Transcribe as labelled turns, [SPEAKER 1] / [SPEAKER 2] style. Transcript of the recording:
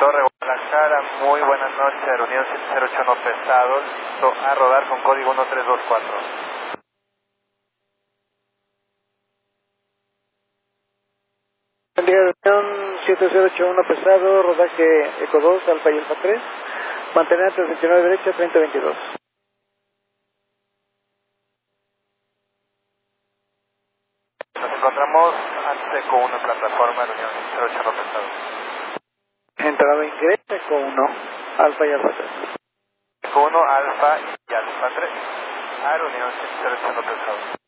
[SPEAKER 1] Torre Guadalajara, muy buenas noches, Aeronión 708 no pesado, listo a rodar con código 1324.
[SPEAKER 2] Buen día, Aeronión 7081 pesado, rodaje Eco 2, Alfa y Alfa 3, mantener entre 29 derecha, 3022.
[SPEAKER 1] Nos encontramos antes Eco 1 en plataforma, Aeronión 708 no pesado.
[SPEAKER 2] Entrada ingresa Eco 1, Alfa y Alfa 3.
[SPEAKER 1] Eco 1, Alfa y Alfa 3, Aeronión 708 no pesado.